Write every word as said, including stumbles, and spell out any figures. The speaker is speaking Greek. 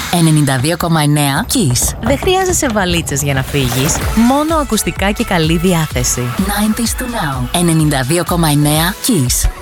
ενενήντα δύο κόμμα εννέα Kiss. Δεν χρειάζεσαι βαλίτσες για να φύγεις, μόνο ακουστικά και καλή διάθεση. ενενήντα του Now. ενενήντα δύο κόμμα εννέα Kiss.